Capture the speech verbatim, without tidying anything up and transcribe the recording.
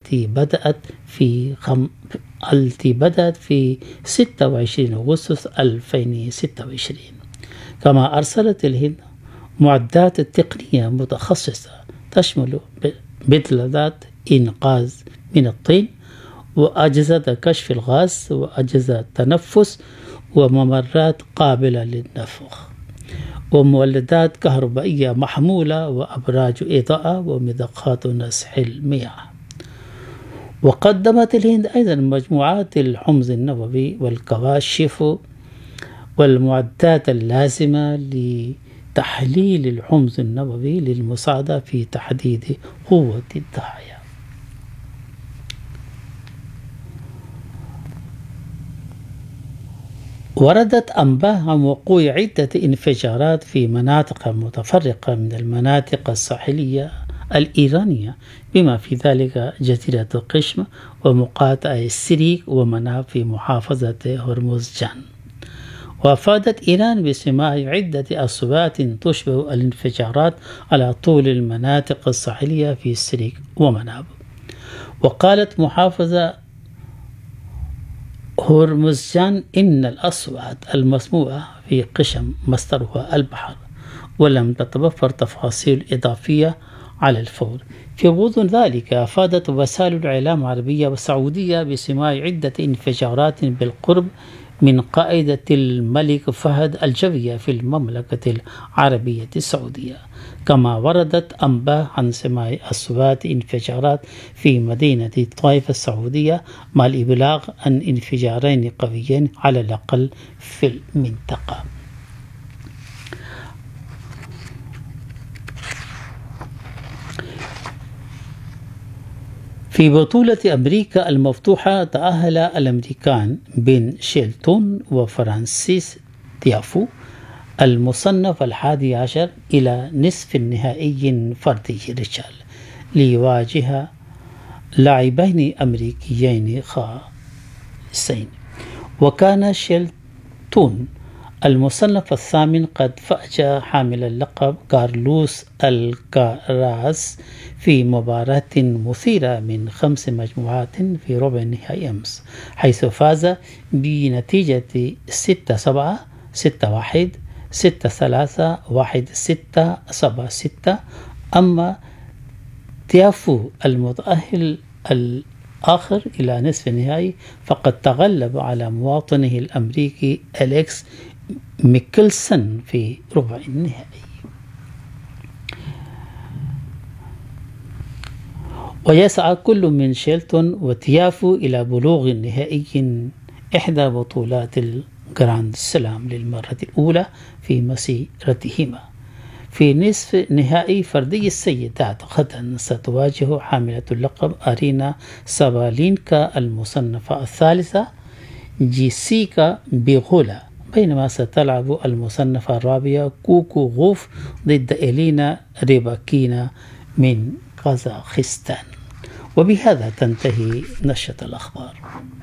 التي بدأت في خم... التي بدأت في ستة وعشرين أغسطس ألفين وستة وعشرين. كما أرسلت الهند معدات تقنية متخصصة تشمل بدلات إنقاذ من الطين وأجهزة كشف الغاز وأجهزة تنفس وممرات قابلة للنفخ ومولدات كهربائية محمولة وأبراج إضاءة ومضخات نسح المياه. وقدمت الهند أيضا مجموعات الحمض النووي والكواشف والمعدات اللازمة لتحليل الحمض النووي للمساعدة في تحديد قوة الضحايا. وردت أنباء عن وقوع عدة انفجارات في مناطق متفرقة من المناطق الساحلية الإيرانية بما في ذلك جزيرة قشم ومقاطعة السريك ومناب في محافظة هرمزجان. وأفادت إيران بسماع عدة أصوات تشبه الانفجارات على طول المناطق الساحلية في السريك ومناب. وقالت محافظة هرمزجان إن الأصوات المسموعة في قشم مصدرها البحر ولم تتوفر تفاصيل إضافية على الفور. في غضون ذلك أفادت وسائل الإعلام العربية والسعودية بسماع عدة انفجارات بالقرب من قاعدة الملك فهد الجوية في المملكة العربية السعودية. كما وردت أنباء عن سماع أصوات انفجارات في مدينة الطائف السعودية مع الإبلاغ عن انفجارين قويين على الأقل في المنطقة. في بطولة أمريكا المفتوحة تأهل الأمريكان بين شيلتون وفرانسيس تيافو المصنف الحادي عشر إلى نصف النهائي فردي رجال ليواجه لاعبين أمريكيين خاصين. وكان شيلتون المصنف الثامن قد فاجأ حامل اللقب كارلوس الكاراس في مباراة مثيرة من خمس مجموعات في ربع النهائي أمس، حيث فاز بنتيجة ستة سبعة ستة واحد ستة ثلاثة واحد ستة سبعة ستة. أما تيافو المتأهل الآخر إلى نصف النهائي فقد تغلب على مواطنه الأمريكي أليكس ميكلسون في ربع النهائي. ويسعى كل من شيلتون وتيافو إلى بلوغ النهائي إحدى بطولات الجراند سلام للمرة الأولى في مسيرتهما. في نصف نهائي فردي السيدات غدا ستواجه حاملة اللقب أرينا سابالينكا المصنفة الثالثة جيسيكا بيغولا، بينما ستلعب المصنفة الرابعة كوكو غوف ضد إلينا ريباكينا من كازاخستان. وبهذا تنتهي نشرة الأخبار.